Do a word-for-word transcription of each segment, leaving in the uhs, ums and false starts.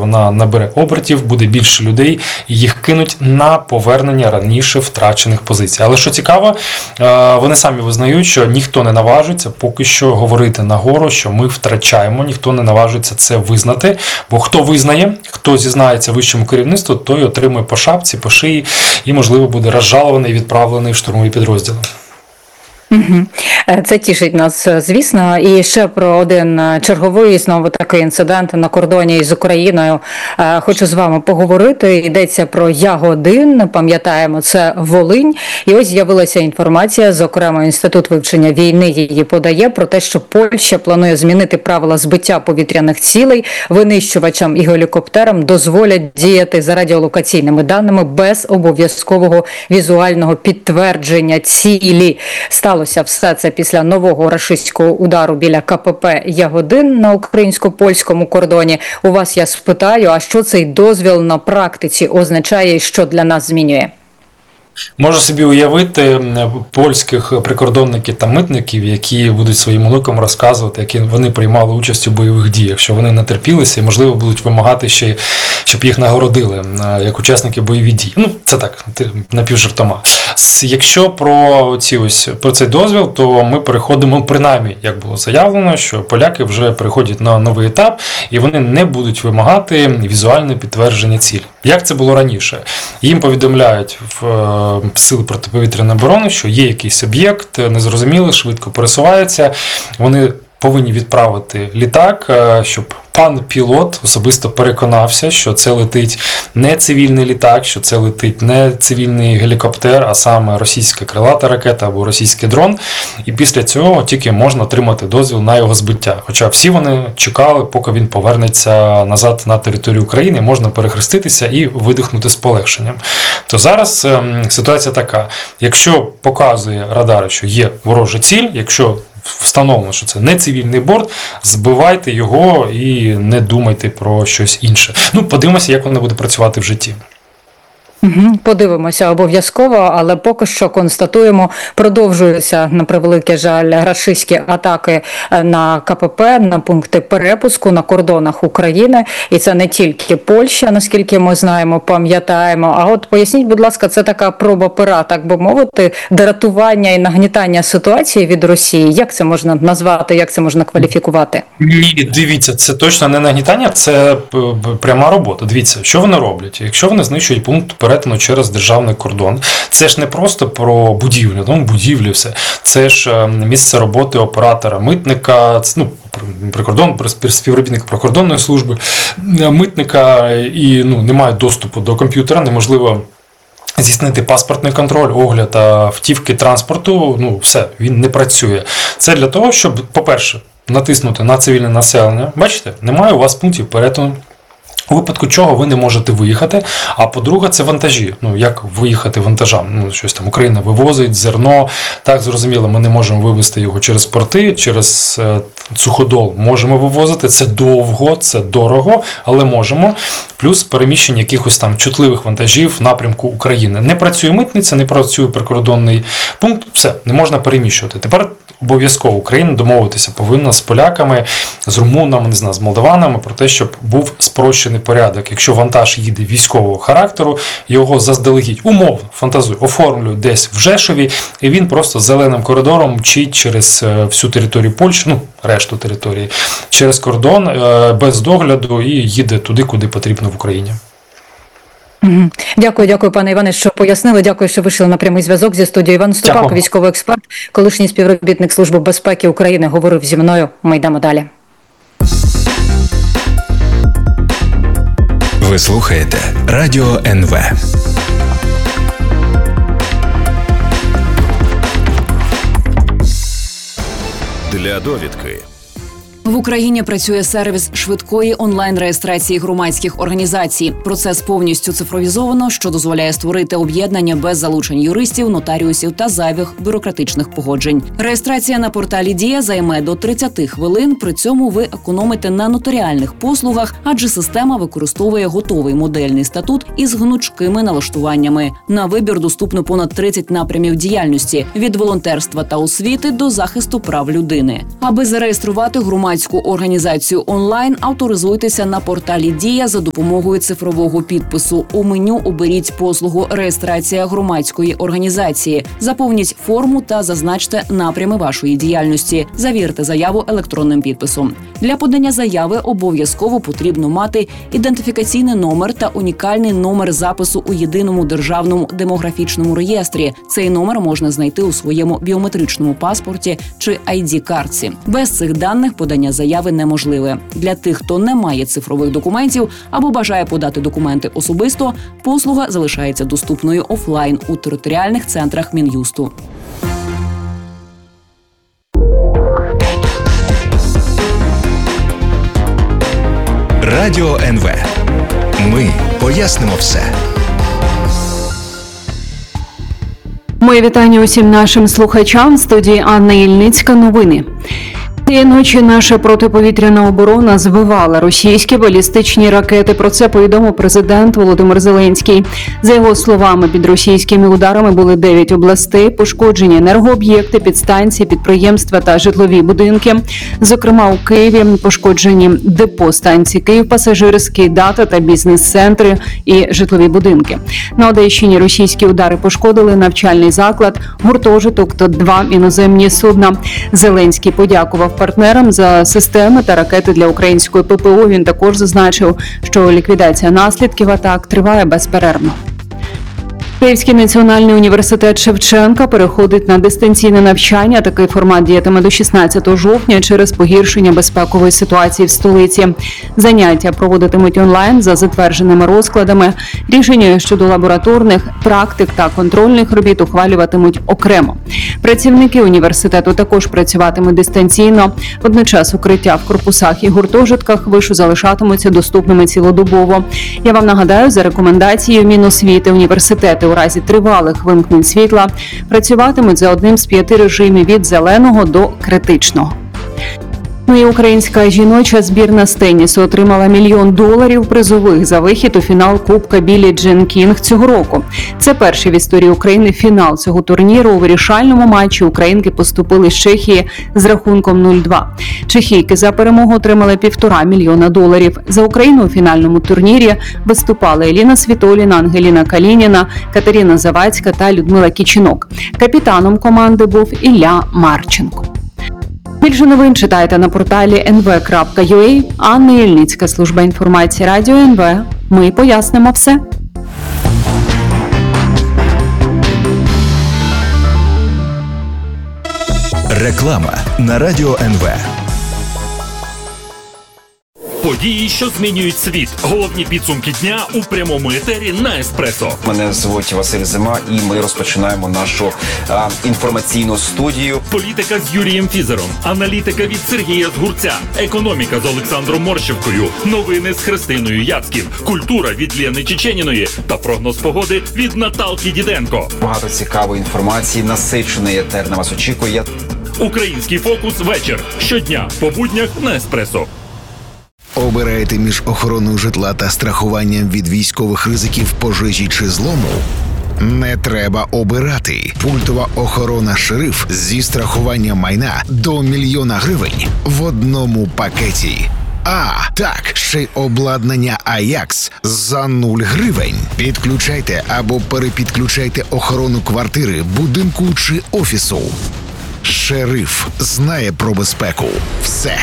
вона набере обертів, буде більше людей, і їх кинуть на повернення раніше втрачених позицій. Але що цікаво, вони самі визнають, що ніхто не наважиться поки що говорити нагору, що ми втрачаємо, ніхто не наважиться це визнати, бо хто визнає, хто зізнається вищому керівництву, той отримує по шапці, по шиї і, можливо, буде розжалований і відправлений в штурмові підрозділи. Це тішить нас, звісно. І ще про один черговий, знову такий інцидент на кордоні з Україною. Хочу з вами поговорити. Йдеться про Ягодин, пам'ятаємо, це Волинь. І ось з'явилася інформація, зокрема, Інститут вивчення війни її подає, про те, що Польща планує змінити правила збиття повітряних цілей. Винищувачам і гелікоптерам дозволять діяти за радіолокаційними даними без обов'язкового візуального підтвердження цілі. Стало все це після нового рашистського удару біля ка пе пе «Ягодин» на українсько-польському кордоні. У вас я спитаю, а що цей дозвіл на практиці означає і що для нас змінює? Можу собі уявити польських прикордонників та митників, які будуть своїм онукам розказувати, які вони приймали участь у бойових діях, що вони натерпілися і, можливо, будуть вимагати ще, щоб їх нагородили як учасники бойових дій. Ну, це так, напівжартома. Якщо про, ці ось, про цей дозвіл, то ми переходимо, принаймні, як було заявлено, що поляки вже переходять на новий етап, і вони не будуть вимагати візуальне підтвердження цілі. Як це було раніше? Їм повідомляють в Сили протиповітряної оборони, що є якийсь об'єкт, незрозумілий, швидко пересувається, вони повинні відправити літак, щоб пан пілот особисто переконався, що це летить не цивільний літак, що це летить не цивільний гелікоптер, а саме російська крилата ракета або російський дрон. І після цього тільки можна отримати дозвіл на його збиття. Хоча всі вони чекали, поки він повернеться назад на територію України, можна перехреститися і видихнути з полегшенням. То зараз ситуація така. Якщо показує радар, що є ворожа ціль, якщо встановлено, що це не цивільний борт, збивайте його і не думайте про щось інше. Ну, подивимося, як воно буде працювати в житті. Подивимося обов'язково, але поки що констатуємо, продовжуються, на превеликий жаль, рашистські атаки на ка пе пе, на пункти перепуску на кордонах України. І це не тільки Польща, наскільки ми знаємо, пам'ятаємо. А от поясніть, будь ласка, це така проба пера, так би мовити, дратування і нагнітання ситуації від Росії. Як це можна назвати, як це можна кваліфікувати? Ні, дивіться, це точно не нагнітання, це пряма робота. Дивіться, що вони роблять. Якщо вони знищують пункт перетину через державний кордон. Це ж не просто про будівлю, ну, будівлі все. Це ж місце роботи оператора, митника, ну, прикордон, співробітник прикордонної служби, митника, і ну, немає доступу до комп'ютера, неможливо здійснити паспортний контроль, огляд автівки, транспорту, ну все, він не працює. Це для того, щоб, по-перше, натиснути на цивільне населення. Бачите, немає у вас пунктів перетину, у випадку чого ви не можете виїхати. А по-друге, це вантажі. Ну, як виїхати вантажам? Ну, щось там Україна вивозить, зерно. Так, зрозуміло, ми не можемо вивезти його через порти, через е, суходол можемо вивозити. Це довго, це дорого, але можемо. Плюс переміщення якихось там чутливих вантажів в напрямку України. Не працює митниця, не працює прикордонний пункт, все, не можна переміщувати. Тепер обов'язково Україна домовитися повинна з поляками, з румунами, не знаю, з молдаванами про те, щоб був спрощений порядок. Якщо вантаж їде військового характеру, його заздалегідь, умовно, фантазую, оформлюють десь в Жешові, і він просто зеленим коридором мчить через всю територію Польщі, ну, решту території, через кордон, без догляду і їде туди, куди потрібно в Україні. Дякую, дякую, пане Іване, що пояснили. Дякую, що вийшли на прямий зв'язок зі студією. Іван Ступак, дякую. Військовий експерт, колишній співробітник Служби безпеки України, говорив зі мною. Ми йдемо далі. Ви слухаєте Радіо ен ве. Для довідки. В Україні працює сервіс швидкої онлайн-реєстрації громадських організацій. Процес повністю цифровізовано, що дозволяє створити об'єднання без залучень юристів, нотаріусів та зайвих бюрократичних погоджень. Реєстрація на порталі «Дія» займе до тридцять хвилин, при цьому ви економите на нотаріальних послугах, адже система використовує готовий модельний статут із гнучкими налаштуваннями. На вибір доступно понад тридцять напрямів діяльності – від волонтерства та освіти до захисту прав людини. Аби зареєструвати громадську громадську організацію онлайн, авторизуйтеся на порталі «Дія» за допомогою цифрового підпису. У меню оберіть послугу «Реєстрація громадської організації». Заповніть форму та зазначте напрями вашої діяльності. Завірте заяву електронним підписом. Для подання заяви обов'язково потрібно мати ідентифікаційний номер та унікальний номер запису у єдиному державному демографічному реєстрі. Цей номер можна знайти у своєму біометричному паспорті чи ай ді-картці. Без цих даних подання заяви неможливе. Для тих, хто не має цифрових документів або бажає подати документи особисто, послуга залишається доступною офлайн у територіальних центрах Мін'юсту. Радіо ен ве. Ми пояснимо все. Мої вітання усім нашим слухачам. В студії Анна Ільницька. Новини. Цієї ночі наша протиповітряна оборона збивала російські балістичні ракети. Про це повідомив президент Володимир Зеленський. За його словами, під російськими ударами були дев'ять областей, пошкоджені енергооб'єкти, підстанції, підприємства та житлові будинки. Зокрема, у Києві пошкоджені депо станції Київ-Пасажирський, дата та бізнес-центри і житлові будинки. На Одещині російські удари пошкодили навчальний заклад, гуртожиток та два іноземні судна. Зеленський подякував партнерам за системи та ракети для української пе пе о. Він також зазначив, що ліквідація наслідків атак триває безперервно. Київський національний університет Шевченка переходить на дистанційне навчання. Такий формат діятиме до шістнадцятого жовтня через погіршення безпекової ситуації в столиці. Заняття проводитимуть онлайн за затвердженими розкладами. Рішення щодо лабораторних, практик та контрольних робіт ухвалюватимуть окремо. Працівники університету також працюватимуть дистанційно. Водночас укриття в корпусах і гуртожитках вишу залишатимуться доступними цілодобово. Я вам нагадаю, за рекомендацією Міносвіти, університети у разі тривалих вимкнень світла працюватимуть за одним з п'яти режимів від зеленого до критичного. Ну і українська жіноча збірна з тенісу отримала мільйон доларів призових за вихід у фінал Кубка Біллі Джин Кінг цього року. Це перший в історії України фінал цього турніру. У вирішальному матчі українки поступили з Чехії з рахунком нуль-два. Чехійки за перемогу отримали півтора мільйона доларів. За Україну у фінальному турнірі виступали Еліна Світоліна, Ангеліна Калініна, Катерина Завадська та Людмила Кічінок. Капітаном команди був Ілля Марченко. Більше новин читайте на порталі ен ве крапка ю а. Анна Ільницька, служба інформації Радіо ен ве. Ми пояснимо все. Реклама на Радіо ен ве. Події, що змінюють світ. Головні підсумки дня у прямому етері на Еспресо. Мене звуть Василь Зима, і ми розпочинаємо нашу а, інформаційну студію. Політика з Юрієм Фізером, аналітика від Сергія Згурця, економіка з Олександром Морщевкою, новини з Христиною Яцьків, культура від Лєни Чеченіної та прогноз погоди від Наталки Діденко. Багато цікавої інформації, насичений етер на вас очікує. Український фокус вечір. Щодня по буднях на Еспресо. Обираєте між охороною житла та страхуванням від військових ризиків, пожежі чи злому? Не треба обирати. Пультова охорона «Шериф» зі страхуванням майна до мільйона гривень в одному пакеті. А, так, ще й обладнання «Аякс» за нуль гривень. Підключайте або перепідключайте охорону квартири, будинку чи офісу. «Шериф» знає про безпеку. Все.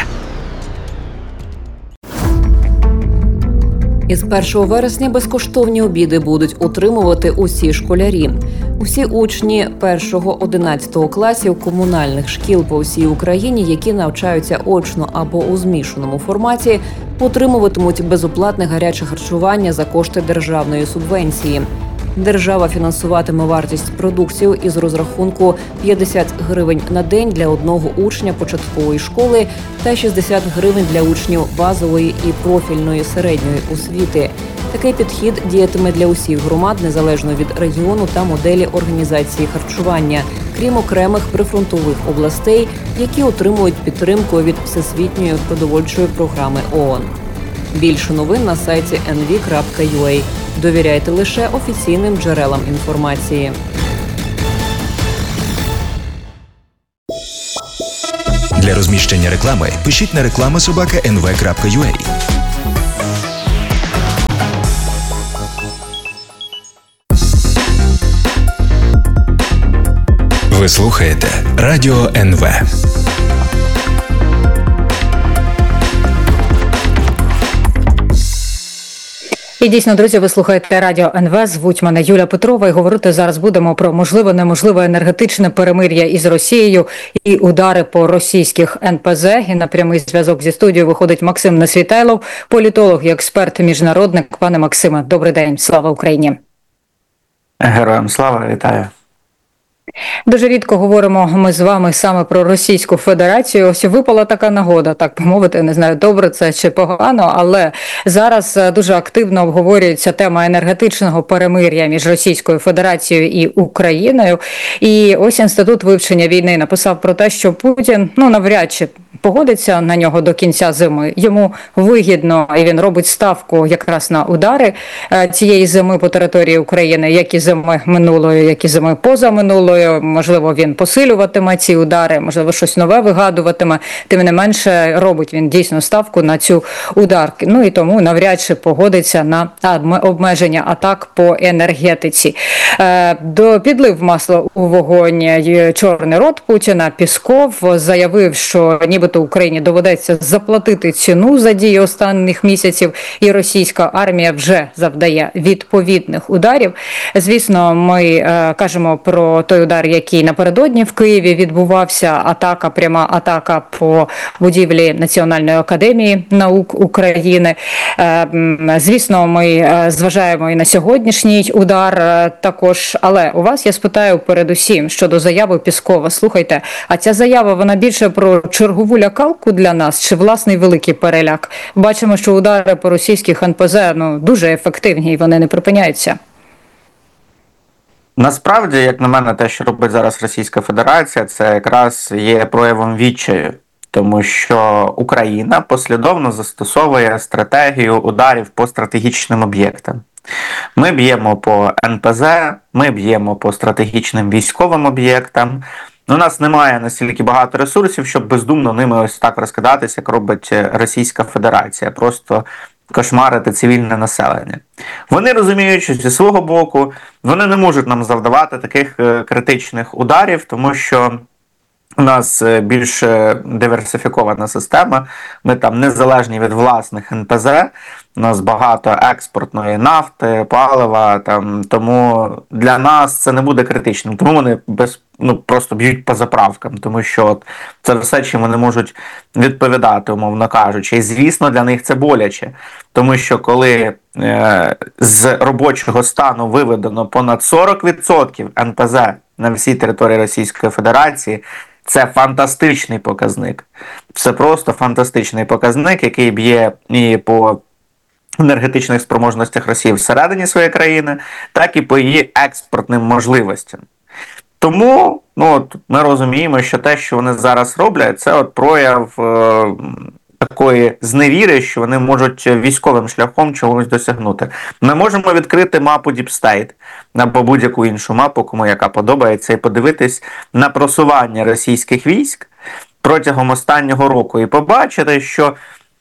Із першого вересня безкоштовні обіди будуть отримувати усі школярі. Усі учні першого-одинадцятого класів комунальних шкіл по всій Україні, які навчаються очно або у змішаному форматі, отримуватимуть безоплатне гаряче харчування за кошти державної субвенції. Держава фінансуватиме вартість продуктів із розрахунку п'ятдесят гривень на день для одного учня початкової школи та шістдесят гривень для учнів базової і профільної середньої освіти. Такий підхід діятиме для усіх громад, незалежно від регіону та моделі організації харчування, крім окремих прифронтових областей, які отримують підтримку від Всесвітньої продовольчої програми ООН. Більше новин на сайті ен ві крапка ю а. Довіряйте лише офіційним джерелам інформації. Для розміщення реклами пишіть на реклама собака ен ве крапка ю а. Ви слухаєте Радіо ен ве. І дійсно, друзі, ви слухаєте Радіо ен ве, звуть мене Юля Петрова, і говорити зараз будемо про можливе-неможливе енергетичне перемир'я із Росією і удари по російських ен пе зе. І на прямий зв'язок зі студією виходить Максим Несвітайлов, політолог і експерт-міжнародник. Пане Максиме, добрий день, слава Україні! Героям слава, вітаю! Дуже рідко говоримо ми з вами саме про Російську Федерацію. Ось випала така нагода, так би мовити, не знаю, добре це чи погано, але зараз дуже активно обговорюється тема енергетичного перемир'я між Російською Федерацією і Україною. І ось Інститут вивчення війни написав про те, що Путін, ну, навряд чи погодиться на нього до кінця зими. Йому вигідно, і він робить ставку якраз на удари цієї зими по території України, як і зими минулої, як і зими позаминулої. Можливо, він посилюватиме ці удари, можливо, щось нове вигадуватиме. Тим не менше, робить він дійсно ставку на цю ударку. Ну і тому навряд чи погодиться на обмеження атак по енергетиці. До підлив масла у вогонь чорний рот Путіна. Пісков заявив, що нібито Україні доведеться заплатити ціну за дії останніх місяців, і російська армія вже завдає відповідних ударів. Звісно, ми кажемо про той удар, який напередодні в Києві відбувався, атака, пряма атака по будівлі Національної академії наук України. Звісно, ми зважаємо і на сьогоднішній удар також, але у вас я спитаю передусім щодо заяви Піскова. Слухайте, а ця заява, вона більше про чергову лякалку для нас чи власний великий переляк? Бачимо, що удари по російських ен пе зе, ну, дуже ефективні і вони не припиняються. Насправді, як на мене, те, що робить зараз Російська Федерація, це якраз є проявом відчаю, тому що Україна послідовно застосовує стратегію ударів по стратегічним об'єктам. Ми б'ємо по ен пе зе, ми б'ємо по стратегічним військовим об'єктам. У нас немає настільки багато ресурсів, щоб бездумно ними ось так розкидатися, як робить Російська Федерація. Просто кошмарити цивільне населення. Вони розуміють, що зі свого боку вони не можуть нам завдавати таких критичних ударів, тому що у нас більш диверсифікована система, ми там незалежні від власних ен пе зе, у нас багато експортної нафти, палива, там, тому для нас це не буде критичним. Тому вони без, ну, просто б'ють по заправкам, тому що от, це все, чим вони можуть відповідати, умовно кажучи. І, звісно, для них це боляче, тому що коли е, з робочого стану виведено понад сорок відсотків ен пе зе на всій території Російської Федерації, це фантастичний показник. Це просто фантастичний показник, який б'є і по енергетичних спроможностях Росії всередині своєї країни, так і по її експортним можливостям. Тому ну, от, ми розуміємо, що те, що вони зараз роблять, це от прояв е, такої зневіри, що вони можуть військовим шляхом чогось досягнути. Ми можемо відкрити мапу Deep State або будь-яку іншу мапу, кому яка подобається, і подивитись на просування російських військ протягом останнього року і побачити, що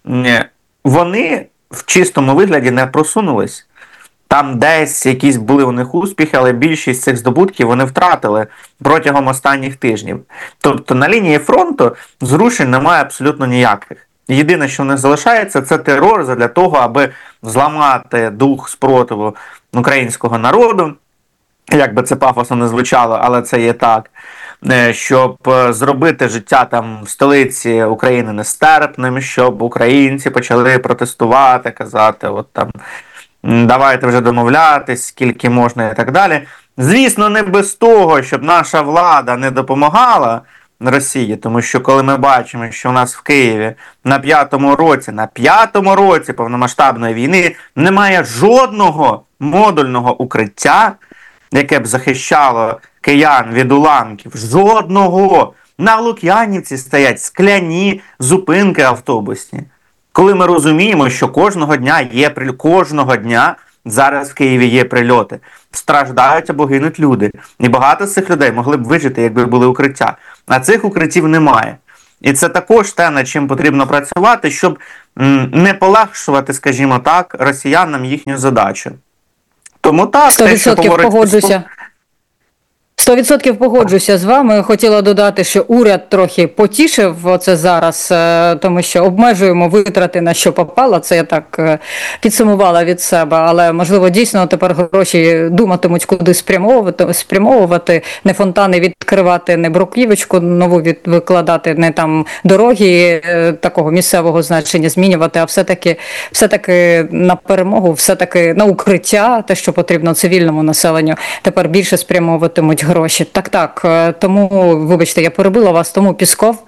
вони в чистому вигляді не просунулись. Там десь якісь були у них успіхи, але більшість цих здобутків вони втратили протягом останніх тижнів. Тобто на лінії фронту зрушень немає абсолютно ніяких. Єдине, що в них залишається, це терор задля того, аби зламати дух спротиву українського народу. Як би це пафосно не звучало, але це є так. Щоб зробити життя там в столиці України нестерпним, щоб українці почали протестувати, казати, от там, давайте вже домовлятись, скільки можна і так далі. Звісно, не без того, щоб наша влада не допомагала Росії, тому що коли ми бачимо, що у нас в Києві на п'ятому році, на п'ятому році повномасштабної війни немає жодного модульного укриття, яке б захищало киян від уламків, жодного. На Лук'янівці стоять скляні зупинки автобусні. Коли ми розуміємо, що кожного дня є кожного дня зараз в Києві є прильоти, страждають або гинуть люди. І багато з цих людей могли б вижити, якби були укриття. А цих укриттів немає. І це також те, над чим потрібно працювати, щоб не полегшувати, скажімо так, росіянам їхню задачу. Тому так, сто відсотків погоджуся. сто відсотків погоджуся з вами. Хотіла додати, що уряд трохи потішив оце зараз, тому що обмежуємо витрати на що попало. Це я так підсумувала від себе. Але, можливо, дійсно тепер гроші думатимуть, куди спрямовувати, спрямовувати, не фонтани відкривати, не бруківочку нову від, викладати, не там дороги такого місцевого значення змінювати, а все-таки, все-таки на перемогу, все-таки на укриття, те, що потрібно цивільному населенню, тепер більше спрямовуватимуть гроші. Так, так. Тому, вибачте, я перебила вас, тому Пісков.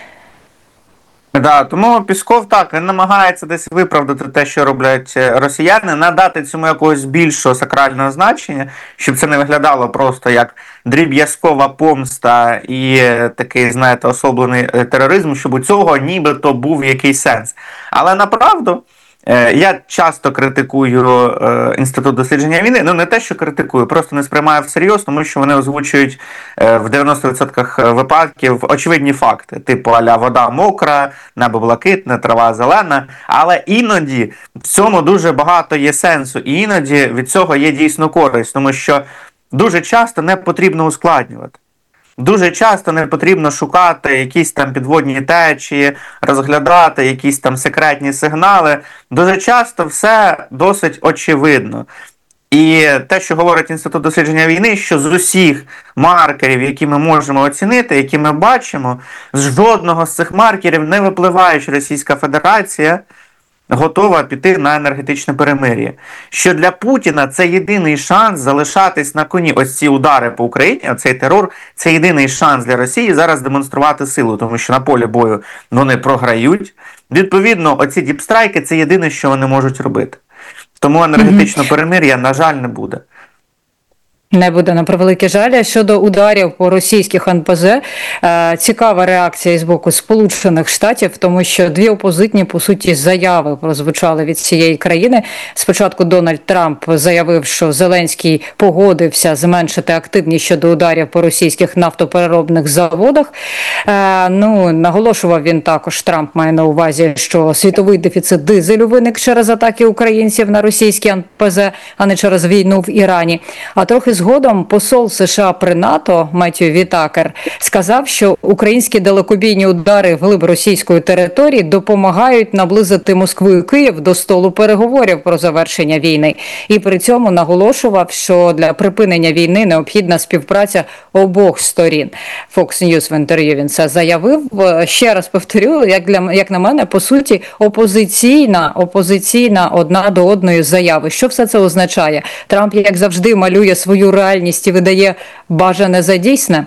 Да, тому Пісков так, він намагається десь виправдати те, що роблять росіяни, надати цьому якогось більшого сакрального значення, щоб це не виглядало просто як дріб'язкова помста і такий, знаєте, особлений тероризм, щоб у цього нібито був якийсь сенс. Але направду, я часто критикую Інститут дослідження війни, ну не те, що критикую, просто не сприймаю всерйоз, тому що вони озвучують в дев'яносто відсотків випадків очевидні факти, типу а-ля вода мокра, небо блакитне, трава зелена, але іноді в цьому дуже багато є сенсу, і іноді від цього є дійсно користь, тому що дуже часто не потрібно ускладнювати. Дуже часто не потрібно шукати якісь там підводні течії, розглядати якісь там секретні сигнали. Дуже часто все досить очевидно. І те, що говорить Інститут дослідження війни, що з усіх маркерів, які ми можемо оцінити, які ми бачимо, з жодного з цих маркерів не випливає, що Російська Федерація готова піти на енергетичне перемир'я. Що для Путіна це єдиний шанс залишатись на коні. Ось ці удари по Україні, оцей терор, це єдиний шанс для Росії зараз демонструвати силу, тому що на полі бою вони програють. Відповідно, оці діпстрайки – це єдине, що вони можуть робити. Тому енергетичного перемир'я, на жаль, не буде. Не буде, на превеликий жаль. Щодо ударів по російських ен пе зе, цікава реакція з боку Сполучених Штатів, тому що дві опозитні, по суті, заяви прозвучали від цієї країни. Спочатку Дональд Трамп заявив, що Зеленський погодився зменшити активність щодо ударів по російських нафтопереробних заводах. Ну, наголошував він також, Трамп має на увазі, що світовий дефіцит дизелю виник через атаки українців на російські ен пе зе, а не через війну в Ірані. А трохи згодом посол США при НАТО Меттью Вітакер сказав, що українські далекобійні удари вглиб російської території допомагають наблизити Москву і Київ до столу переговорів про завершення війни. І при цьому наголошував, що для припинення війни необхідна співпраця обох сторін. Fox News в інтерв'ю він це заявив. Ще раз повторю, як, для, як на мене, по суті, опозиційна, опозиційна одна до одної заяви. Що все це означає? Трамп, як завжди, малює свою реальність і видає бажане за дійсне?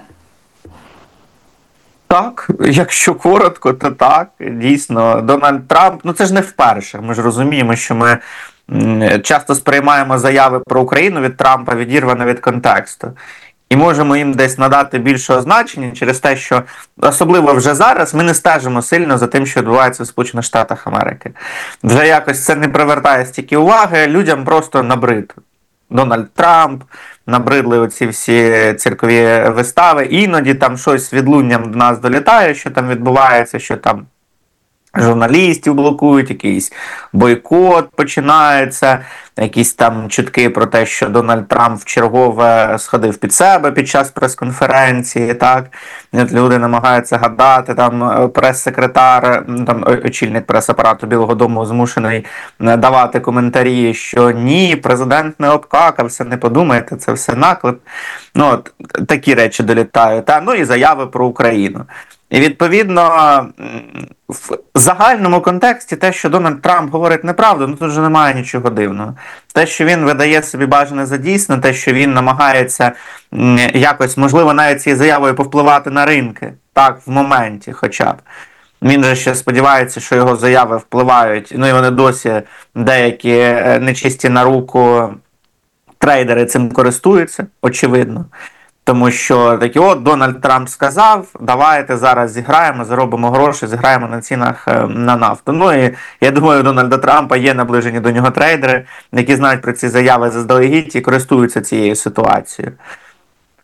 Так, якщо коротко, то так. Дійсно, Дональд Трамп, ну це ж не вперше. Ми ж розуміємо, що ми часто сприймаємо заяви про Україну від Трампа відірвано від контексту. І можемо їм десь надати більшого значення через те, що особливо вже зараз ми не стежимо сильно за тим, що відбувається в Сполучених Штатах Америки. Вже якось це не привертає стільки уваги, людям просто набрид Дональд Трамп, набридли оці всі циркові вистави, іноді там щось відлунням до нас долітає, що там відбувається, що там журналістів блокують, якийсь бойкот починається, якісь там чутки про те, що Дональд Трамп вчергове сходив під себе під час прес-конференції, так? Люди намагаються гадати, там прес-секретар, там очільник прес-апарату Білого дому змушений давати коментарі, що ні, президент не обкакався, не подумайте, це все наклеп. Ну, от, такі речі долітають. Та? Ну і заяви про Україну. І відповідно в загальному контексті те, що Дональд Трамп говорить неправду, ну тут вже немає нічого дивного. Те, що він видає собі бажане за дійсне, те, що він намагається якось, можливо, навіть цією заявою повпливати на ринки, так, в моменті хоча б. Він же ще сподівається, що його заяви впливають, ну і вони досі деякі нечисті на руку трейдери цим користуються, очевидно. Тому що такі, от, Дональд Трамп сказав, давайте зараз зіграємо, заробимо гроші, зіграємо на цінах на нафту. Ну і я думаю, у Дональда Трампа є наближені до нього трейдери, які знають про ці заяви заздалегідь і користуються цією ситуацією.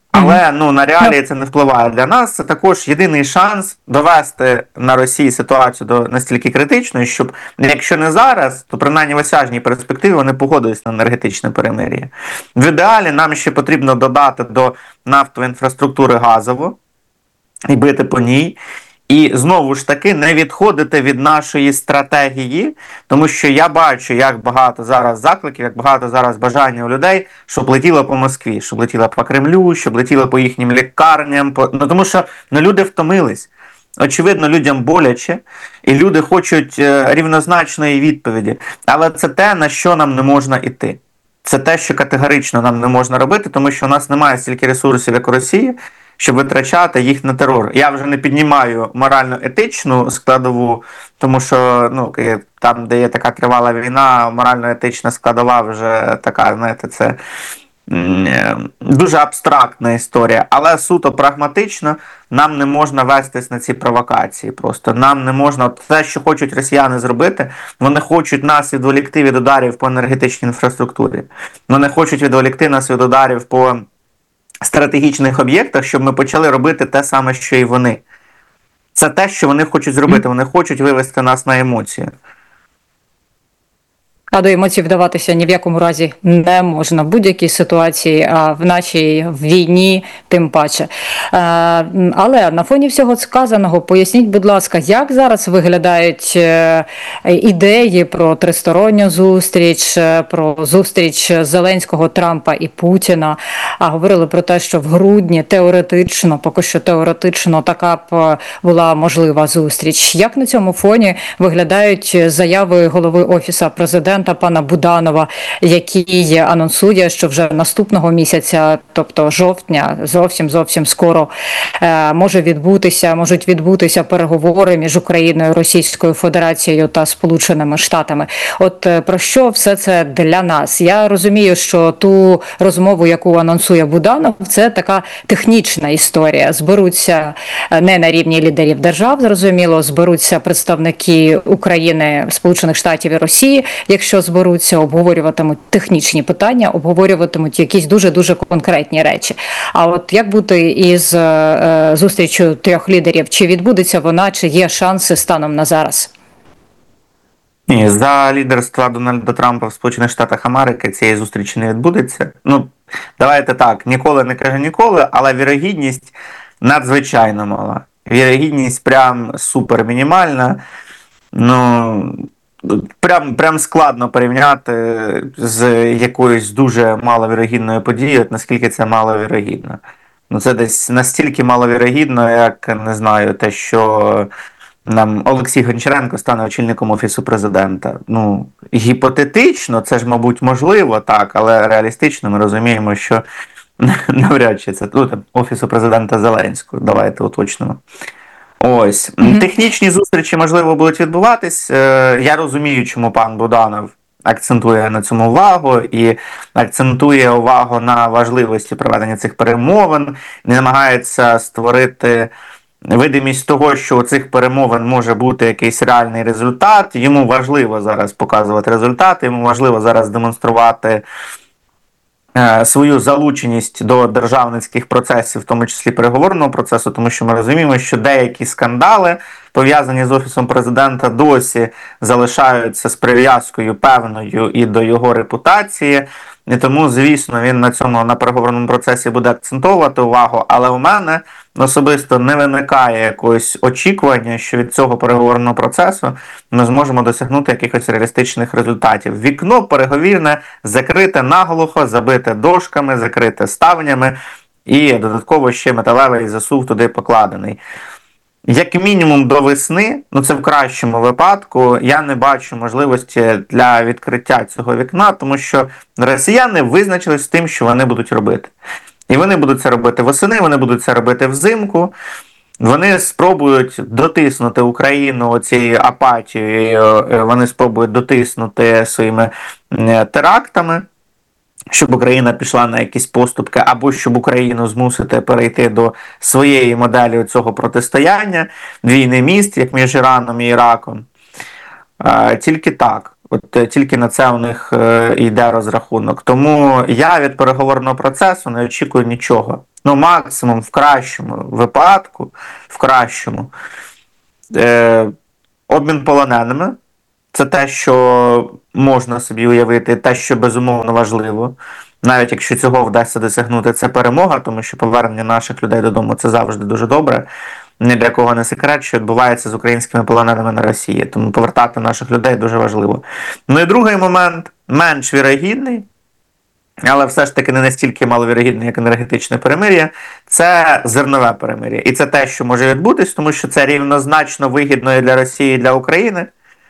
Але ну, на реалії це не впливає. Для нас це також єдиний шанс довести на Росії ситуацію до настільки критичної, щоб, якщо не зараз, то принаймні в осяжній перспективі вони погодились на енергетичне перемир'я. В ідеалі нам ще потрібно додати до нафтової інфраструктури газову і бити по ній. І знову ж таки не відходити від нашої стратегії, тому що я бачу, як багато зараз закликів, як багато зараз бажання у людей, щоб летіло по Москві, щоб летіло по Кремлю, щоб летіло по їхнім лікарням. По... Ну, тому що ну, люди втомились. Очевидно, людям боляче, і люди хочуть е, рівнозначної відповіді. Але це те, на що нам не можна йти. Це те, що категорично нам не можна робити, тому що у нас немає стільки ресурсів, як у Росії, щоб витрачати їх на терор. Я вже не піднімаю морально-етичну складову, тому що ну, там, де є така тривала війна, морально-етична складова вже така, знаєте, це дуже абстрактна історія. Але суто прагматично нам не можна вестись на ці провокації. Просто нам не можна, те, що хочуть росіяни зробити, вони хочуть нас відволікти від ударів по енергетичній інфраструктурі. Вони хочуть відволікти нас від ударів по стратегічних об'єктах, щоб ми почали робити те саме, що і вони. Це те, що вони хочуть зробити. Вони хочуть вивести нас на емоції. А до емоцій вдаватися ні в якому разі не можна. В будь-якій ситуації, а в нашій війні тим паче. Але на фоні всього сказаного, поясніть, будь ласка, як зараз виглядають ідеї про тристоронню зустріч, про зустріч Зеленського, Трампа і Путіна. А говорили про те, що в грудні теоретично, поки що теоретично, така б була можлива зустріч. Як на цьому фоні виглядають заяви голови Офісу Президента пана Буданова, який анонсує, що вже наступного місяця, тобто жовтня, зовсім-зовсім скоро може відбутися, можуть відбутися переговори між Україною, Російською Федерацією та Сполученими Штатами. От про що все це для нас? Я розумію, що ту розмову, яку анонсує Буданов, це така технічна історія. Зберуться не на рівні лідерів держав, зрозуміло, зберуться представники України, Сполучених Штатів і Росії, якщо зберуться, обговорюватимуть технічні питання, обговорюватимуть якісь дуже-дуже конкретні речі. А от як бути із е, зустрічю трьох лідерів? Чи відбудеться вона, чи є шанси станом на зараз? Ні, за лідерства Дональда Трампа в Сполучених Штатах Америки цієї зустрічі не відбудеться. Ну, давайте так, ніколи не кажу ніколи, але вірогідність надзвичайно мала. Вірогідність прям супер мінімальна. Ну... Прям, прям складно порівняти з якоюсь дуже маловірогідною подією, наскільки це маловірогідно. Ну, це десь настільки маловірогідно, як, не знаю, те, що нам Олексій Гончаренко стане очільником Офісу Президента. Ну, гіпотетично, це ж, мабуть, можливо, так, але реалістично ми розуміємо, що навряд чи це ну, Офісу Президента Зеленського, давайте уточнимо. Ось. Mm-hmm. Технічні зустрічі, можливо, будуть відбуватись. Я розумію, чому пан Буданов акцентує на цьому увагу і акцентує увагу на важливості проведення цих перемовин, не намагається створити видимість того, що у цих перемовин може бути якийсь реальний результат. Йому важливо зараз показувати результати, йому важливо зараз демонструвати свою залученість до державницьких процесів, в тому числі переговорного процесу, тому що ми розуміємо, що деякі скандали, пов'язані з Офісом Президента, досі залишаються з прив'язкою певною і до його репутації. І тому, звісно, він на цьому на переговорному процесі буде акцентовувати увагу, але у мене особисто не виникає якогось очікування, що від цього переговорного процесу ми зможемо досягнути якихось реалістичних результатів. Вікно переговірне закрите наглухо, забите дошками, закрите ставнями і додатково ще металевий засув туди покладений. Як мінімум до весни, ну це в кращому випадку, я не бачу можливості для відкриття цього вікна, тому що росіяни визначились з тим, що вони будуть робити. І вони будуть це робити восени, вони будуть це робити взимку. Вони спробують дотиснути Україну цією апатією, вони спробують дотиснути своїми терактами, щоб Україна пішла на якісь поступки, або щоб Україну змусити перейти до своєї моделі цього протистояння, війни міст, як між Іраном і Іраком. Тільки так. От тільки на це у них йде розрахунок. Тому я від переговорного процесу не очікую нічого. Ну, максимум в кращому випадку, в кращому, е, обмін полоненими. Це те, що можна собі уявити, те, що безумовно важливо. Навіть якщо цього вдасться досягнути, це перемога, тому що повернення наших людей додому – це завжди дуже добре. Ні для кого не секрет, що відбувається з українськими полоненими на Росії. Тому повертати наших людей дуже важливо. Ну і другий момент, менш вірогідний, але все ж таки не настільки маловірогідне, як енергетичне перемир'я, це зернове перемир'я. І це те, що може відбутись, тому що це рівнозначно вигідно і для Росії, і для України.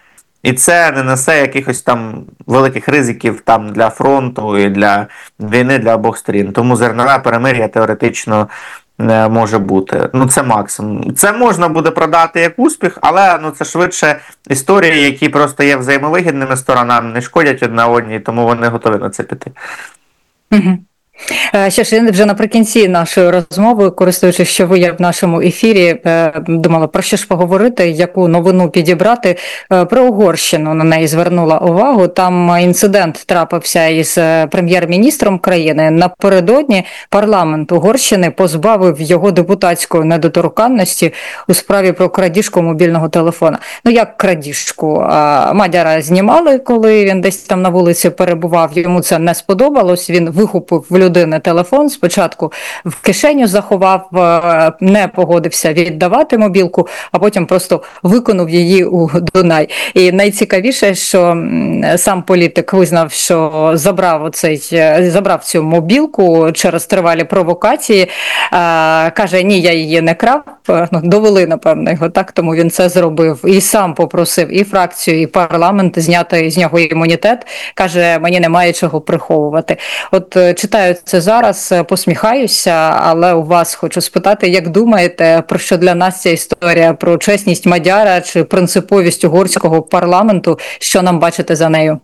І це не несе якихось там великих ризиків там для фронту і для війни для обох сторін. Тому зернове перемир'я теоретично не може бути. Ну це максимум. Це можна буде продати як успіх, але ну це швидше історії, які просто є взаємовигідними сторонами, не шкодять одна одній, тому вони готові на це піти. Угу. Ще ж вже наприкінці нашої розмови, користуючись, що ви є в нашому ефірі, думала, про що ж поговорити, яку новину підібрати. Про Угорщину на неї звернула увагу. Там інцидент трапився із прем'єр-міністром країни. Напередодні парламент Угорщини позбавив його депутатської недоторканності у справі про крадіжку мобільного телефона. Ну як крадіжку? Мадяра знімали, коли він десь там на вулиці перебував, йому це не сподобалось, він вихопив в людини телефон, спочатку в кишеню заховав, не погодився віддавати мобілку, а потім просто виконав її у Дунай. І найцікавіше, що сам політик визнав, що забрав оцей, забрав цю мобілку через тривалі провокації. Каже, ні, я її не крав. Ну, довели, напевно, його так, тому він це зробив. І сам попросив і фракцію, і парламент зняти з нього імунітет. Каже, мені немає чого приховувати. От читаю це зараз, посміхаюся, але у вас хочу спитати, як думаєте, про що для нас ця історія, про чесність Мадяра чи принциповість угорського парламенту, що нам бачите за нею?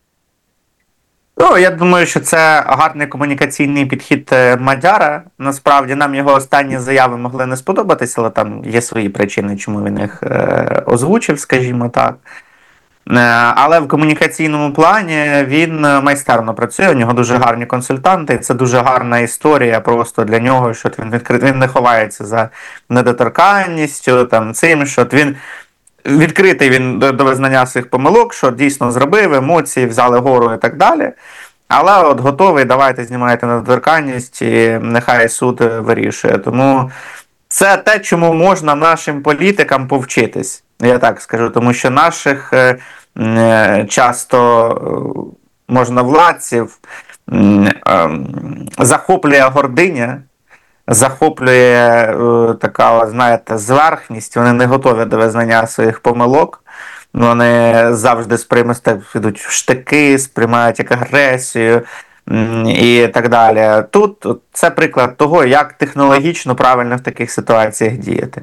Ну, я думаю, що це гарний комунікаційний підхід Мадяра. Насправді, нам його останні заяви могли не сподобатися, але там є свої причини, чому він їх е, озвучив, скажімо так. Але в комунікаційному плані він майстерно працює, у нього дуже гарні консультанти, це дуже гарна історія просто для нього, що він відкритий, він не ховається за недоторканністю, там, цим, що він відкритий він до, до визнання своїх помилок, що дійсно зробив, емоції взяли гору і так далі. Але от готовий, давайте знімайте недоторканність і нехай суд вирішує. Тому це те, чому можна нашим політикам повчитись. Я так скажу, тому що наших е, часто можновладців е, захоплює гординя, захоплює е, така, знаєте, зверхність, вони не готові до визнання своїх помилок, вони завжди сприймають, йдуть в штики, сприймають як агресію і так далі. Тут це приклад того, як технологічно правильно в таких ситуаціях діяти.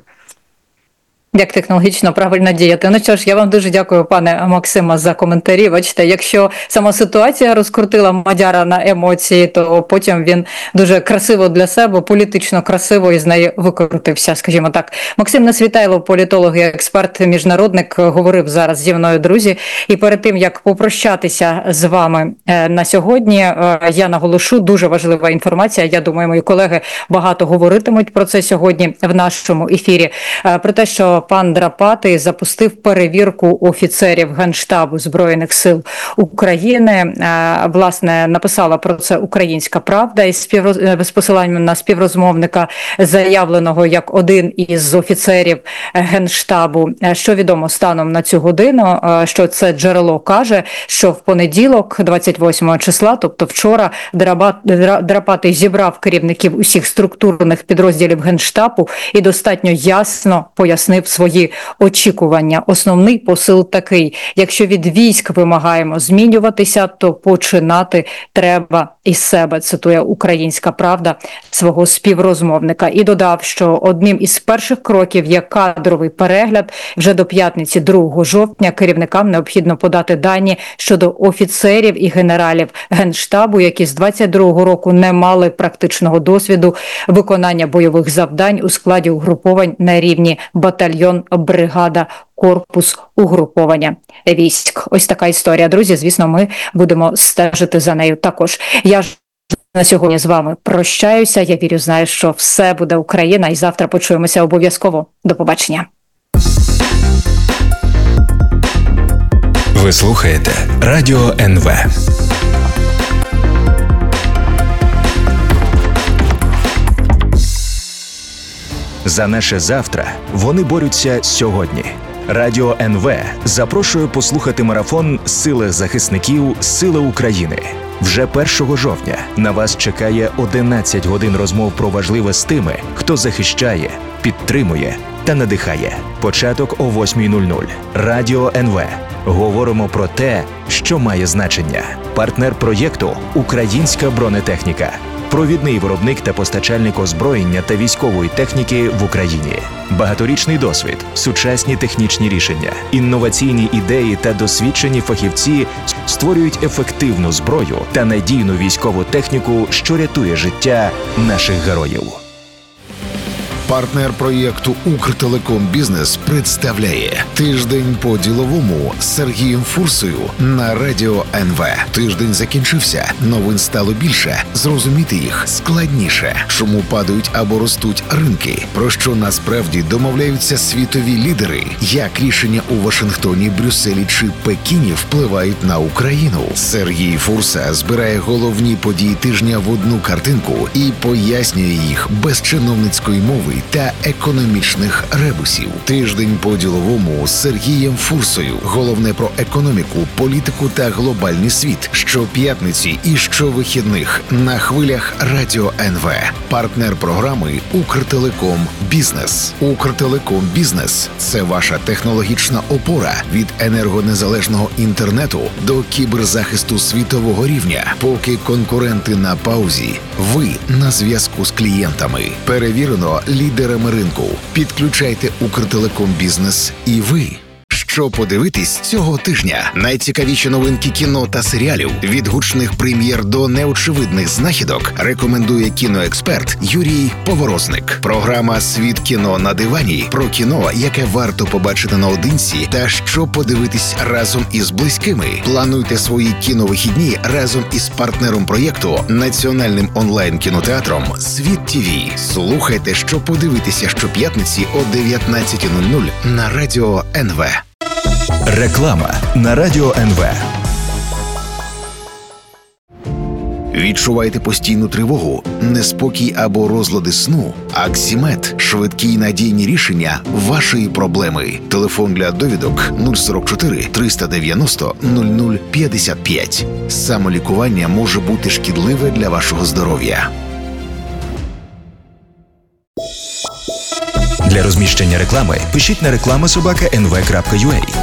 Як технологічно правильно діяти. Ну що ж, я вам дуже дякую, пане Максиме, за коментарі. Бачите, якщо сама ситуація розкрутила Мадяра на емоції, то потім він дуже красиво для себе, політично красиво із неї викрутився, скажімо так. Максим Несвітайло, політолог і експерт-міжнародник, говорив зараз зі мною, друзі. І перед тим, як попрощатися з вами на сьогодні, я наголошу, дуже важлива інформація. Я думаю, мої колеги багато говоритимуть про це сьогодні в нашому ефірі. Про те, що пан Драпатий запустив перевірку офіцерів Генштабу Збройних сил України. Власне, написала про це «Українська правда» із співроз... з посиланням на співрозмовника, заявленого як один із офіцерів Генштабу. Що відомо станом на цю годину, що це джерело каже, що в понеділок, двадцять восьмого числа, тобто вчора, Драпатий зібрав керівників усіх структурних підрозділів Генштабу і достатньо ясно пояснив свої очікування. Основний посил такий: якщо від військ вимагаємо змінюватися, то починати треба із себе, цитує «Українська правда» свого співрозмовника. І додав, що одним із перших кроків є кадровий перегляд. Вже до п'ятниці, другого жовтня, керівникам необхідно подати дані щодо офіцерів і генералів Генштабу, які з двадцять другого року не мали практичного досвіду виконання бойових завдань у складі угруповань на рівні батальйону батальйон, бригада, корпус, угруповання військ. Ось така історія, друзі. Звісно, ми будемо стежити за нею також. Я ж на сьогодні з вами прощаюся. Я вірю, знаю, що все буде Україна, і завтра почуємося обов'язково. До побачення. Ви слухаєте Радіо ен ве. За наше завтра вони борються сьогодні. Радіо ен ве запрошує послухати марафон «Сили захисників. Сили України». Вже першого жовтня на вас чекає одинадцять годин розмов про важливе з тими, хто захищає, підтримує та надихає. Початок о восьмій нуль нуль. Радіо ен ве. Говоримо про те, що має значення. Партнер проєкту «Українська бронетехніка». Провідний виробник та постачальник озброєння та військової техніки в Україні. Багаторічний досвід, сучасні технічні рішення, інноваційні ідеї та досвідчені фахівці створюють ефективну зброю та надійну військову техніку, що рятує життя наших героїв. Партнер проєкту «Укртелеком Бізнес» представляє «Тиждень по-діловому» з Сергієм Фурсою на Радіо ен ве. Тиждень закінчився, новин стало більше, зрозуміти їх складніше. Чому падають або ростуть ринки? Про що насправді домовляються світові лідери? Як рішення у Вашингтоні, Брюсселі чи Пекіні впливають на Україну? Сергій Фурса збирає головні події тижня в одну картинку і пояснює їх без чиновницької мови та економічних ребусів. Тиждень по-діловому з Сергієм Фурсою. Головне про економіку, політику та глобальний світ. Щоп'ятниці і щовихідних на хвилях Радіо ен ве. Партнер програми «Укртелеком Бізнес». «Укртелеком Бізнес» – це ваша технологічна опора від енергонезалежного інтернету до кіберзахисту світового рівня. Поки конкуренти на паузі, ви на зв'язку з клієнтами. Перевірено лідерами ринку. Підключайте «Укртелеком Бізнес» і ви. Що подивитись цього тижня? Найцікавіші новинки кіно та серіалів. Від гучних прем'єр до неочевидних знахідок рекомендує кіноексперт Юрій Поворозник. Програма «Світ кіно на дивані» про кіно, яке варто побачити наодинці та що подивитись разом із близькими. Плануйте свої кіновихідні разом із партнером проєкту, національним онлайн-кінотеатром «Світ ТІВІ». Слухайте, що подивитися щоп'ятниці о дев'ятнадцятій нуль нуль на Радіо ен ве. Реклама на Радіо ен ве. Відчуваєте постійну тривогу, неспокій або розлади сну? Аксімед – швидкі й надійні рішення вашої проблеми. Телефон для довідок нуль сорок чотири триста дев'яносто нуль нуль п'ятдесят п'ять. Самолікування може бути шкідливе для вашого здоров'я. Для розміщення реклами пишіть на реклама собака ен ве крапка ю а.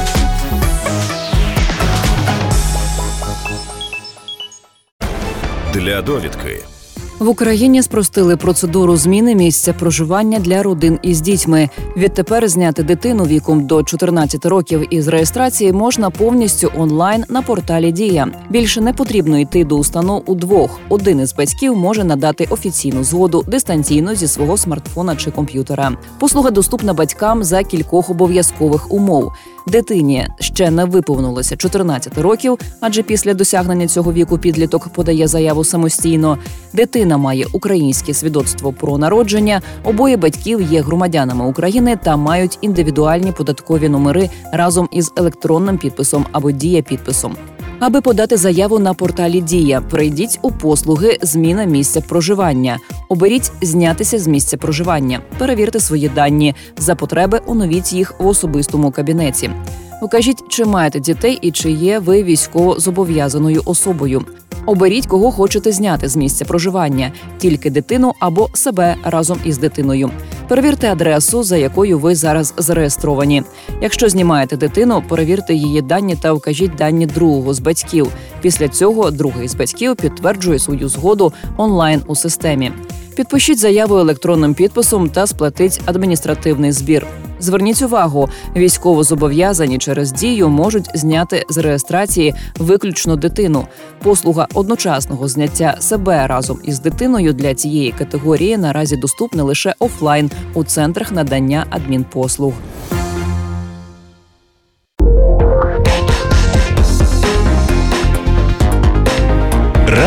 Для довідки. В Україні спростили процедуру зміни місця проживання для родин із дітьми. Відтепер зняти дитину віком до чотирнадцяти років із реєстрації можна повністю онлайн на порталі «Дія». Більше не потрібно йти до установ удвох. Один із батьків може надати офіційну згоду дистанційно зі свого смартфона чи комп'ютера. Послуга доступна батькам за кількох обов'язкових умов. Дитині ще не виповнилося чотирнадцяти років, адже після досягнення цього віку підліток подає заяву самостійно. Дитина має українське свідоцтво про народження, обоє батьків є громадянами України та мають індивідуальні податкові номери разом із електронним підписом або дія-підписом. Аби подати заяву на порталі «Дія», прийдіть у послуги «Зміна місця проживання». Оберіть «Знятися з місця проживання». Перевірте свої дані. За потреби оновіть їх в особистому кабінеті. Вкажіть, чи маєте дітей і чи є ви військово зобов'язаною особою. Оберіть, кого хочете зняти з місця проживання – тільки дитину або себе разом із дитиною. Перевірте адресу, за якою ви зараз зареєстровані. Якщо знімаєте дитину, перевірте її дані та вкажіть дані другого з батьків. Після цього другий з батьків підтверджує свою згоду онлайн у системі. Підпишіть заяву електронним підписом та сплатіть адміністративний збір. Зверніть увагу, військовозобов'язані через «Дію» можуть зняти з реєстрації виключно дитину. Послуга одночасного зняття себе разом із дитиною для цієї категорії наразі доступна лише офлайн у центрах надання адмінпослуг.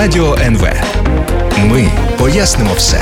Радіо ен ве. Ми пояснимо все.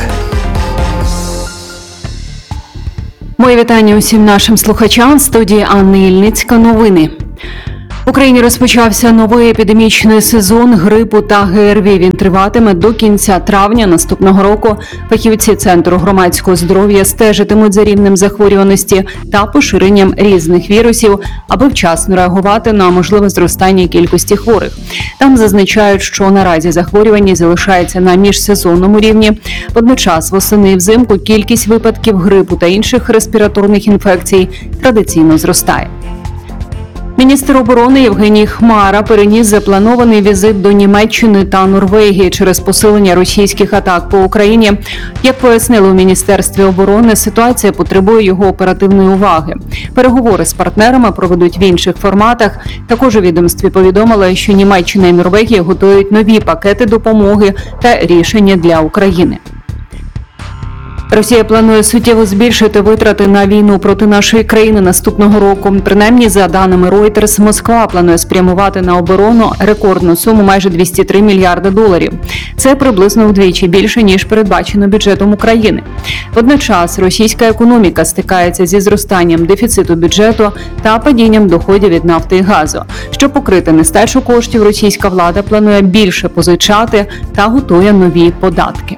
Мої вітання усім нашим слухачам. В студії Анна Ільницька. Новини. В Україні розпочався новий епідемічний сезон грипу та ге ер ві. Він триватиме до кінця травня наступного року. Фахівці Центру громадського здоров'я стежитимуть за рівнем захворюваності та поширенням різних вірусів, аби вчасно реагувати на можливе зростання кількості хворих. Там зазначають, що наразі захворюваність залишається на міжсезонному рівні. Водночас восени і взимку кількість випадків грипу та інших респіраторних інфекцій традиційно зростає. Міністр оборони Євгеній Хмара переніс запланований візит до Німеччини та Норвегії через посилення російських атак по Україні. Як пояснили у Міністерстві оборони, ситуація потребує його оперативної уваги. Переговори з партнерами проведуть в інших форматах. Також у відомстві повідомили, що Німеччина і Норвегія готують нові пакети допомоги та рішення для України. Росія планує суттєво збільшити витрати на війну проти нашої країни наступного року. Принаймні, за даними Reuters, Москва планує спрямувати на оборону рекордну суму майже двісті три мільярди доларів. Це приблизно вдвічі більше, ніж передбачено бюджетом України. Водночас, російська економіка стикається зі зростанням дефіциту бюджету та падінням доходів від нафти і газу. Щоб покрити нестачу коштів, російська влада планує більше позичати та готує нові податки.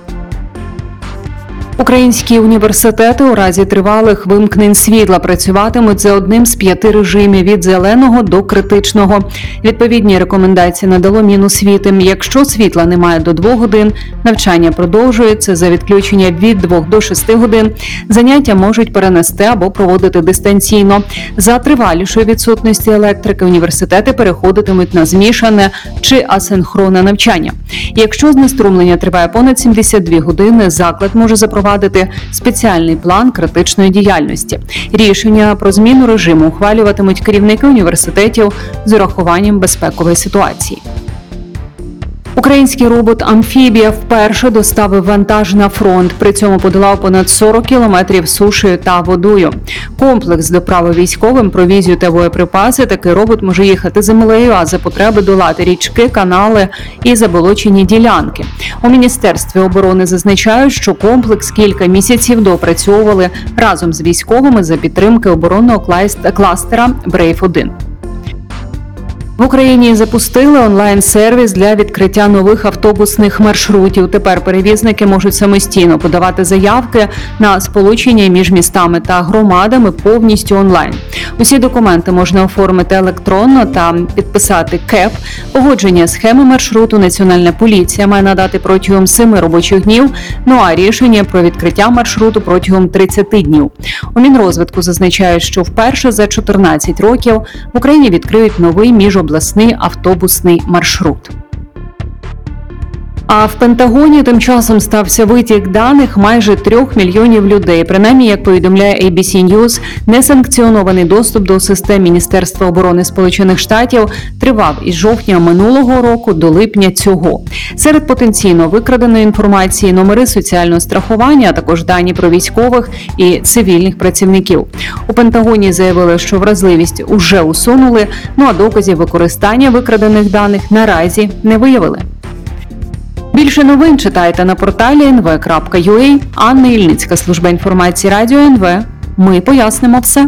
Українські університети у разі тривалих вимкнень світла працюватимуть за одним з п'яти режимів – від зеленого до критичного. Відповідні рекомендації надало Міносвіти. Якщо світла немає до двох годин, навчання продовжується, за відключення від двох до шести годин. Заняття можуть перенести або проводити дистанційно. За тривалішої відсутності електрики університети переходитимуть на змішане чи асинхронне навчання. Якщо знеструмлення триває понад сімдесят дві години, заклад може запровадити спеціальний план критичної діяльності. Рішення про зміну режиму ухвалюватимуть керівники університетів з урахуванням безпекової ситуації. Український робот-амфібія вперше доставив вантаж на фронт. При цьому подолав понад сорок кілометрів сушею та водою. Комплекс доправив військовим провізію та боєприпаси. Такий робот може їхати землею, а за потреби долати річки, канали і заболочені ділянки. У Міністерстві оборони зазначають, що комплекс кілька місяців доопрацьовували разом з військовими за підтримки оборонного кластера «Брейв один». В Україні запустили онлайн-сервіс для відкриття нових автобусних маршрутів. Тепер перевізники можуть самостійно подавати заявки на сполучення між містами та громадами повністю онлайн. Усі документи можна оформити електронно та підписати КЕП. Погодження схеми маршруту Національна поліція має надати протягом семи робочих днів, ну а рішення про відкриття маршруту протягом тридцяти днів. У Мінрозвитку зазначають, що вперше за чотирнадцять років в Україні відкриють новий міжобласний обласний автобусний маршрут. А в Пентагоні тим часом стався витік даних майже трьох мільйонів людей. Принаймні, як повідомляє ей бі сі News, несанкціонований доступ до систем Міністерства оборони Сполучених Штатів тривав із жовтня минулого року до липня цього. Серед потенційно викраденої інформації номери соціального страхування, а також дані про військових і цивільних працівників. У Пентагоні заявили, що вразливість уже усунули, ну а доказів використання викрадених даних наразі не виявили. Більше новин читайте на порталі ен ве крапка ю а. Анна Ільницька, служба інформації Радіо ен ве. Ми пояснимо все.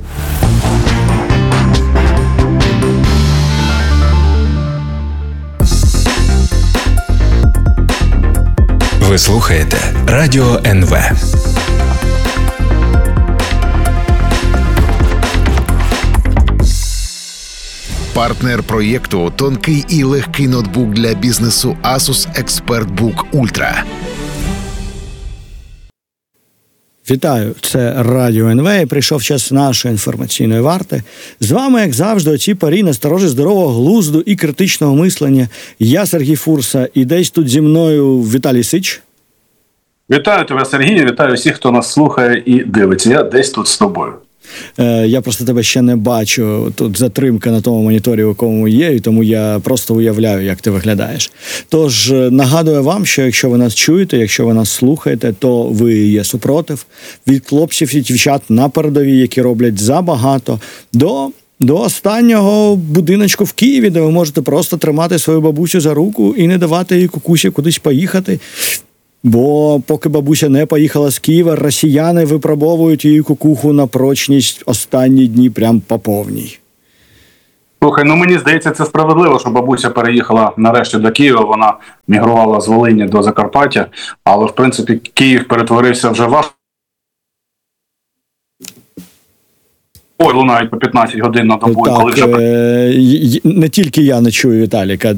Ви слухаєте Радіо ен ве. Партнер проєкту – тонкий і легкий ноутбук для бізнесу Asus ExpertBook Ultra. Вітаю, це Радіо ен ве, і прийшов час нашої інформаційної варти. З вами, як завжди, о цій порі насторожі здорового глузду і критичного мислення. Я Сергій Фурса, і десь тут зі мною Віталій Сич. Вітаю тебе, Сергій, вітаю всіх, хто нас слухає і дивиться. Я десь тут з тобою. Я просто тебе ще не бачу. Тут затримка на тому моніторі, у якому є, і тому я просто уявляю, як ти виглядаєш. Тож нагадую вам, що якщо ви нас чуєте, якщо ви нас слухаєте, то ви є супротив від хлопців і дівчат на передовій, які роблять забагато, до до останнього будиночку в Києві, де ви можете просто тримати свою бабусю за руку і не давати їй кукусі кудись поїхати. Бо поки бабуся не поїхала з Києва, росіяни випробовують її кукуху на прочність останні дні прям по повній. Слухай, ну мені здається, це справедливо, що бабуся переїхала нарешті до Києва, вона мігрувала з Волині до Закарпаття, але в принципі Київ перетворився вже в Ой, лунають по п'ятнадцять годин на добу, так, коли вже... Е- не тільки я не чую Віталіка.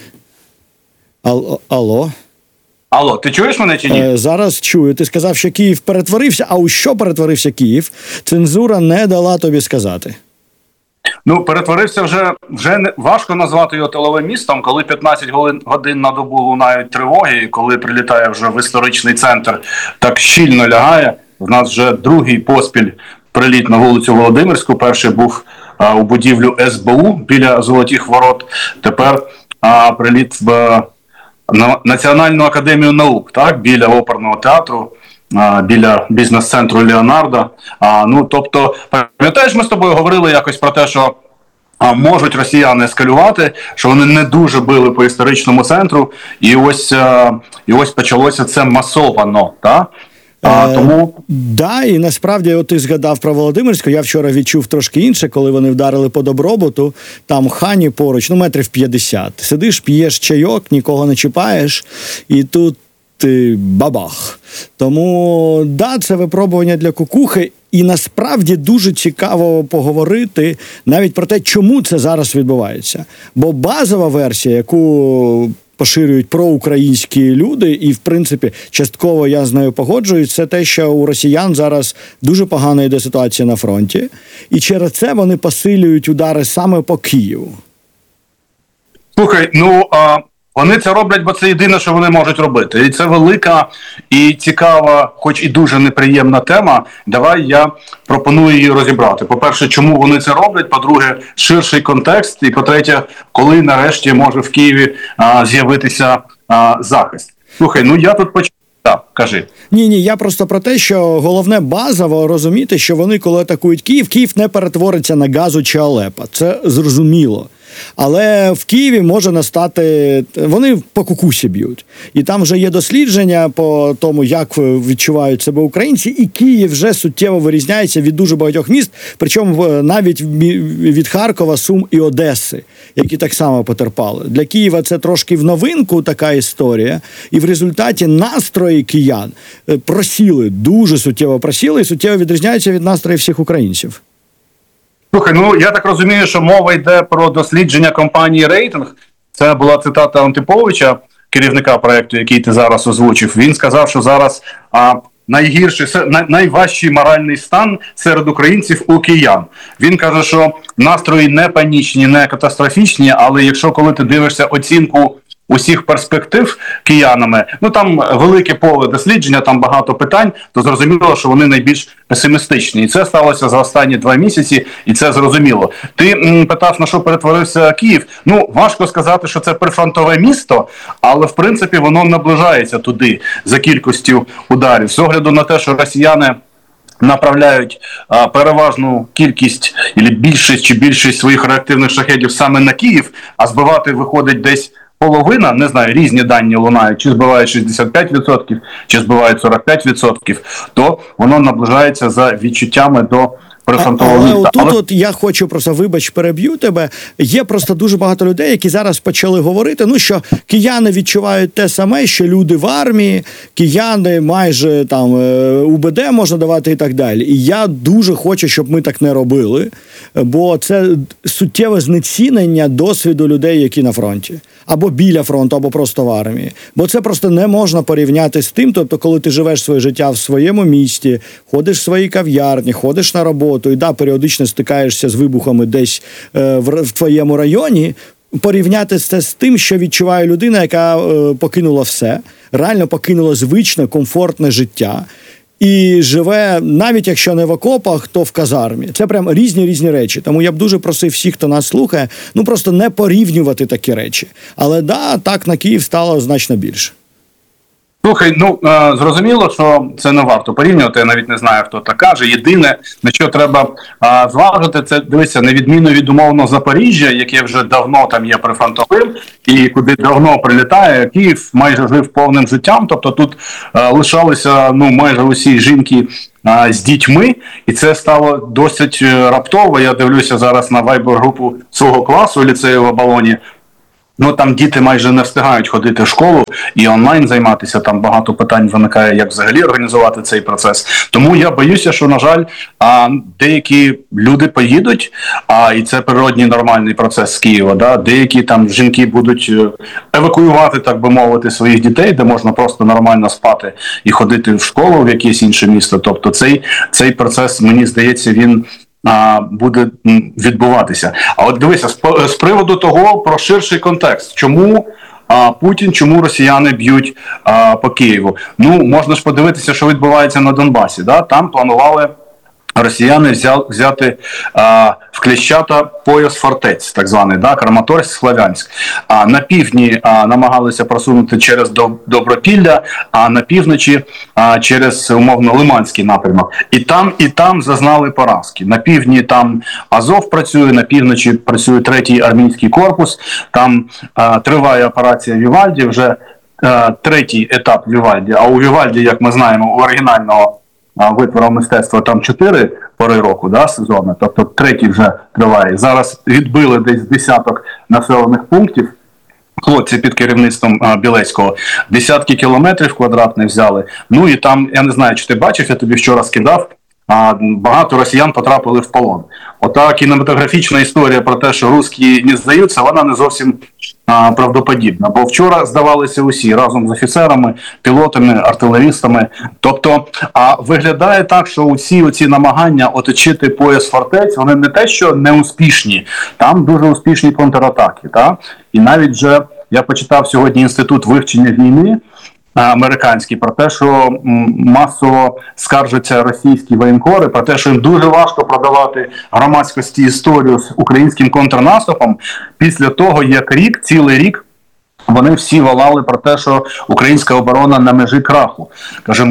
Ал- алло? Алло, ти чуєш мене чи ні? Е- зараз чую. Ти сказав, що Київ перетворився, а у що перетворився Київ? Цензура не дала тобі сказати. Ну, перетворився вже, вже не, важко назвати його тиловим містом, коли п'ятнадцять годин на добу лунають тривоги, і коли прилітає вже в історичний центр, так щільно лягає. В нас вже другий поспіль приліт на вулицю Володимирську. Перший був а, у будівлю ес бе у біля Золотих Ворот. Тепер а, приліт в на Національну академію наук, так, біля оперного театру, а, біля бізнес-центру Леонардо. А, ну, тобто, пам'ятаєш, ми з тобою говорили якось про те, що а, можуть росіяни ескалювати, що вони не дуже били по історичному центру, і ось, а, і ось почалося це масовано, так? А, тому... Е, да, і насправді, от ти згадав про Володимирську, я вчора відчув трошки інше, коли вони вдарили по Добробуту, там хані поруч, ну метрів п'ятдесят. Сидиш, п'єш чайок, нікого не чіпаєш, і тут ти бабах. Тому, да, це випробування для кукухи, і насправді дуже цікаво поговорити навіть про те, чому це зараз відбувається. Бо базова версія, яку поширюють проукраїнські люди, і, в принципі, частково я з нею погоджуюсь, це те, що у росіян зараз дуже погана йде ситуація на фронті, і через це вони посилюють удари саме по Києву. Слухай, ну, а, вони це роблять, бо це єдине, що вони можуть робити. І це велика і цікава, хоч і дуже неприємна тема. Давай я пропоную її розібрати. По-перше, чому вони це роблять? По-друге, ширший контекст. І по-третє, коли нарешті може в Києві а, з'явитися а, захист. Слухай, ну я тут почав. Так, кажи. Ні, ні, я просто про те, що головне базово розуміти, що вони, коли атакують Київ, Київ не перетвориться на Газу чи Алеппо. Це зрозуміло. Але в Києві може настати... Вони по кукусі б'ють. І там вже є дослідження по тому, як відчувають себе українці, і Київ вже суттєво вирізняється від дуже багатьох міст, причому навіть від Харкова, Сум і Одеси, які так само потерпали. Для Києва це трошки в новинку така історія, і в результаті настрої киян просіли, дуже суттєво просіли, і суттєво відрізняються від настроїв всіх українців. Слухай, ну я так розумію, що мова йде про дослідження компанії «Рейтинг». Це була цитата Антиповича, керівника проєкту, який ти зараз озвучив. Він сказав, що зараз а, найгірший, най, найважчий моральний стан серед українців у киян. Він каже, що настрої не панічні, не катастрофічні, але якщо коли ти дивишся оцінку усіх перспектив киянами, ну там велике поле дослідження, там багато питань, то зрозуміло, що вони найбільш песимістичні. І це сталося за останні два місяці, і це зрозуміло. Ти м, питав, на що перетворився Київ. Ну, важко сказати, що це прифронтове місто, але в принципі воно наближається туди за кількістю ударів. З огляду на те, що росіяни направляють а, переважну кількість, або більшість чи більшість своїх реактивних шахедів саме на Київ, а збивати виходить десь половина, не знаю, різні дані лунають, чи збивають шістдесят п'ять відсотків, чи збивають сорок п'ять відсотків, то воно наближається за відчуттями до прифронтового міста. Але тут Але... от я хочу просто, вибач, переб'ю тебе. Є просто дуже багато людей, які зараз почали говорити, ну, що кияни відчувають те саме, що люди в армії, кияни майже там у бе де можна давати і так далі. І я дуже хочу, щоб ми так не робили, бо це суттєве знецінення досвіду людей, які на фронті. Або біля фронту, або просто в армії. Бо це просто не можна порівняти з тим, тобто, коли ти живеш своє життя в своєму місті, ходиш в своїй кав'ярні, ходиш на роботу, і да, періодично стикаєшся з вибухами десь е, в, в твоєму районі, порівняти це з тим, що відчуває людина, яка е, покинула все, реально покинула звичне, комфортне життя, і живе, навіть якщо не в окопах, то в казармі. Це прям різні-різні речі. Тому я б дуже просив всіх, хто нас слухає, ну просто не порівнювати такі речі. Але да, так на Київ стало значно більше. Слухай, ну е, зрозуміло, що це не варто порівнювати. Я навіть не знаю, хто так каже. Єдине, на що треба е, зважити, це дивися, на відміну від умовно Запоріжжя, яке вже давно там є прифронтовим, і куди давно прилітає, Київ майже жив повним життям. Тобто тут е, лишалися ну майже усі жінки е, з дітьми, і це стало досить раптово. Я дивлюся зараз на вайбер-групу свого класу ліцею в Оболоні. Ну, там діти майже не встигають ходити в школу і онлайн займатися, там багато питань виникає, як взагалі організувати цей процес. Тому я боюся, що, на жаль, а, деякі люди поїдуть, а, і це природній нормальний процес з Києва, да? Деякі там жінки будуть евакуювати, так би мовити, своїх дітей, де можна просто нормально спати і ходити в школу в якесь інше місто. Тобто цей, цей процес, мені здається, він буде відбуватися. А от дивися, з приводу того, про ширший контекст. Чому а, Путін, чому росіяни б'ють а, по Києву? Ну, можна ж подивитися, що відбувається на Донбасі. Да? Там планували росіяни взяв, взяти а, в Кліщата пояс фортець, так званий, да? Краматорськ, Слов'янськ. А на півдні а, намагалися просунути через Добропілля, а на півночі а, через, умовно, Лиманський напрямок. І там, і там зазнали поразки. На півдні там Азов працює, на півночі працює третій армійський корпус, там а, триває операція Вівальді, вже а, третій етап Вівальді. А у Вівальді, як ми знаємо, у оригінального витворів мистецтва там чотири пори року, да, сезони, тобто третій вже триває. Зараз відбили десь десяток населених пунктів, хлопці під керівництвом а, Білецького, десятки кілометрів квадратних взяли. Ну і там, я не знаю, чи ти бачив, я тобі вчора скидав, а, багато росіян потрапили в полон. Ота кінематографічна історія про те, що русські не здаються, вона не зовсім а, правдоподібна. Бо вчора здавалися усі разом з офіцерами, пілотами, артилерістами. Тобто а, виглядає так, що усі оці намагання оточити пояс фортець, вони не те, що не успішні, там дуже успішні контратаки. Та? І навіть вже я почитав сьогодні Інститут вивчення війни американський про те, що масово скаржаться російські воєнкори, про те, що їм дуже важко продавати громадськості історію з українським контрнаступом після того, як рік, цілий рік, вони всі волали про те, що українська оборона на межі краху. Каже,